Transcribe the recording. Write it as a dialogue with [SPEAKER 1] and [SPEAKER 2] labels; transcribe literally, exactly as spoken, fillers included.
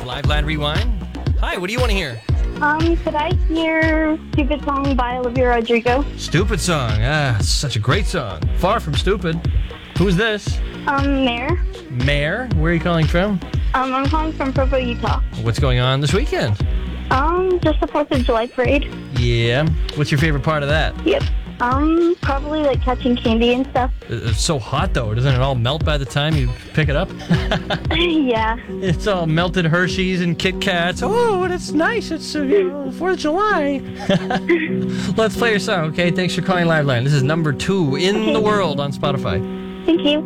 [SPEAKER 1] Liveline Rewind. Hi, what do you want to hear?
[SPEAKER 2] Um, could I hear Stupid Song by Olivia Rodrigo?
[SPEAKER 1] Stupid song. Ah, it's such a great song. Far from stupid. Who's this?
[SPEAKER 2] Um, Mayor.
[SPEAKER 1] Mayor? Where are you calling from?
[SPEAKER 2] Um, I'm calling from Provo, Utah.
[SPEAKER 1] What's going on this weekend?
[SPEAKER 2] Um, just the fourth of July parade.
[SPEAKER 1] Yeah. What's your favorite part of that?
[SPEAKER 2] Yep. Um, probably like catching candy and stuff.
[SPEAKER 1] It's so hot, though. Doesn't it all melt by the time you pick it up?
[SPEAKER 2] Yeah.
[SPEAKER 1] It's all melted Hershey's and Kit Kats. Oh, that's nice. It's uh, you know, fourth of July. Let's play your song, okay? Thanks for calling Liveline. This is number two in
[SPEAKER 2] Okay.
[SPEAKER 1] the world on Spotify.
[SPEAKER 2] Thank you.